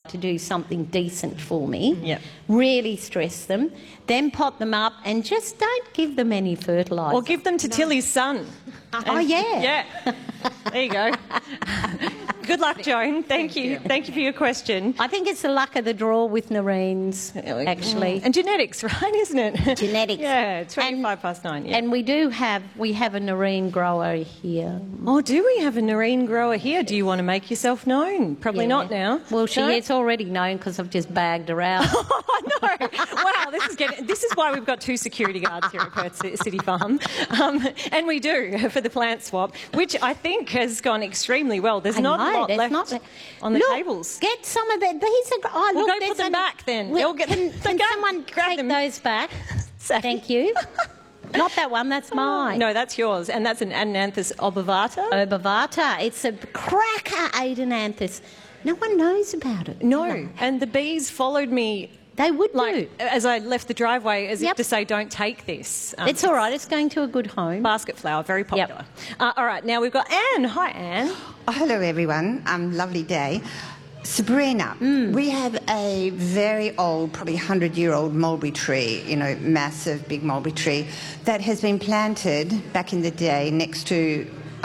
to do something decent for me. Yep. Really stress them, then pot them up and just don't give them any fertiliser. Or give them to Tilly's son. Oh, yeah. Yeah. There you go. Good luck, Joan. Thank you. Thank you for your question. I think it's the luck of the draw with Nareens, actually. And genetics, right, isn't it? Genetics. Yeah, 9:25. Yeah. And we have a Nareen grower here. Oh, do we have a Nareen grower here? Do you want to make yourself known? Probably not now. Well, she is already known because I've just bagged her out. Oh, no. Wow, this is why we've got 2 security guards here at Perth City Farm. And we do for the plant swap, which I think has gone extremely well. There's not a lot left on the tables. Get some of that. We'll go put them back then. Can someone take those back? Thank you. Not that one, that's mine. No, that's yours. And that's an Adenanthus obovata. Obovata. It's a cracker Adenanthus. No one knows about it. No. And the bees followed me. They would do. As I left the driveway, as if to say, don't take this. It's all right. It's going to a good home. Basket flower, very popular. All right, now we've got Anne. Hi, Anne. Oh, hello, everyone. Lovely day. Sabrina, we have a very old, probably 100-year-old mulberry tree, massive, big mulberry tree, that has been planted back in the day next to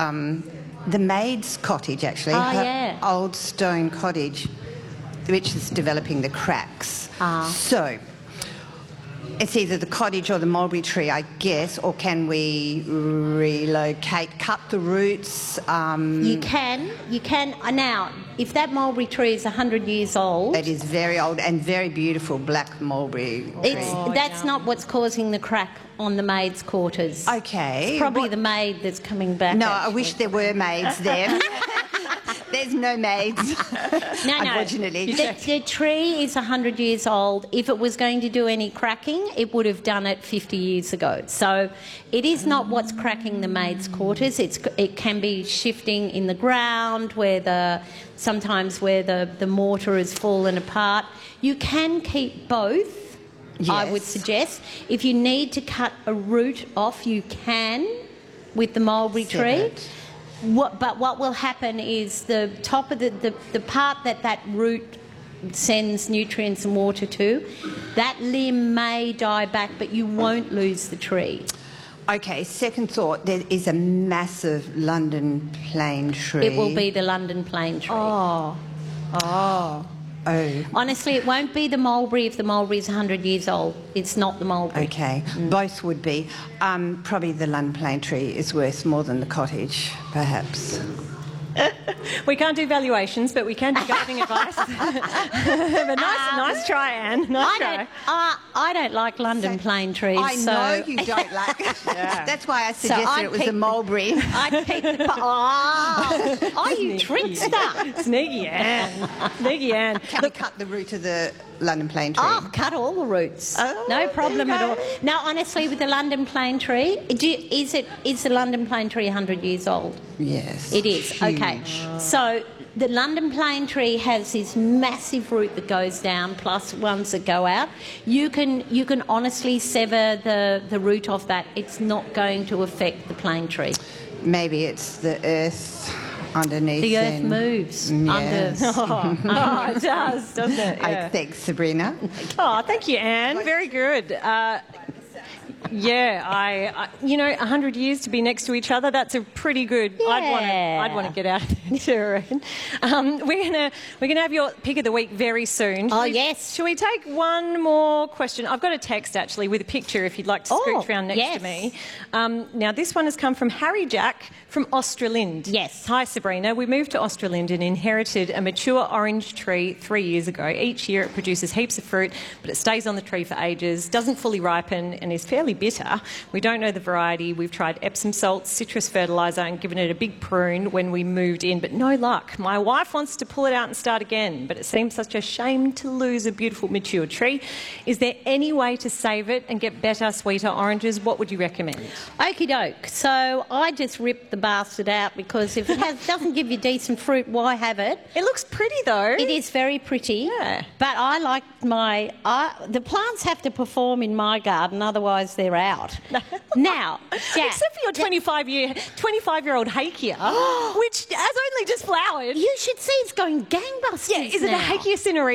the maid's cottage, actually. Her old stone cottage, which is developing the cracks. So it's either the cottage or the mulberry tree, I guess, or can we relocate, cut the roots? You can. Now, if that mulberry tree is 100 years old... It is very old and very beautiful black mulberry tree. That's not what's causing the crack on the maid's quarters. Okay. It's probably the maid that's coming back. No, I wish there were maids there. There's no maids, unfortunately. The tree is 100 years old. If it was going to do any cracking, it would have done it 50 years ago. So it is not what's cracking the maid's quarters. It can be shifting in the ground sometimes where the mortar has fallen apart. You can keep both, I would suggest. If you need to cut a root off, you can with the mulberry tree. But what will happen is the top of the part that root sends nutrients and water to, that limb may die back, but you won't lose the tree. Okay, second thought, there is a massive London plane tree. It will be the London plane tree. Oh. Honestly, it won't be the mulberry if the mulberry is 100 years old. It's not the mulberry. Okay, both would be. Probably the London plane tree is worth more than the cottage, perhaps. We can't do valuations, but we can do gardening advice. But nice try, Anne. Nice try. I don't like London plane trees. I know you don't like it. That's why I suggested it was a mulberry. I'd pick the... you trickster. Sneaky Anne. Sneaky Anne. Can we cut the root of the London plane tree? Oh, cut all the roots. No problem at all. Now, honestly, with the London plane tree, is the London plane tree 100 years old? Yes. It is. Huge. Okay. So the London plane tree has this massive root that goes down, plus ones that go out. You can honestly sever the root off that. It's not going to affect the plane tree. Maybe it's the earth underneath. The earth moves under. Oh, it does, doesn't it? Yeah. Thanks, Sabrina. Oh, thank you, Anne. Very good. Yeah, 100 years to be next to each other, that's a pretty good... Yeah. I'd want to get out of there too, I reckon. We're gonna have your pick of the week very soon. Yes. Shall we take one more question? I've got a text, actually, with a picture if you'd like to scooch around next to me. Now, this one has come from Harry Jack from Australind. Yes. Hi, Sabrina. We moved to Australind and inherited a mature orange tree 3 years ago. Each year it produces heaps of fruit, but it stays on the tree for ages, doesn't fully ripen and is fairly bitter. We don't know the variety. We've tried Epsom salts, citrus fertiliser and given it a big prune when we moved in, but no luck. My wife wants to pull it out and start again, but it seems such a shame to lose a beautiful mature tree. Is there any way to save it and get better, sweeter oranges? What would you recommend? Okie doke. So I just ripped the bastard out because if it doesn't give you decent fruit, why have it? It looks pretty though. It is very pretty. Yeah. But I like the plants have to perform in my garden, otherwise they're out. Now, Jack, except for your 25-year-old Hakea, which has only just flowered. You should see it's going gangbusters. Yeah, is it a now. Hakea cinerea?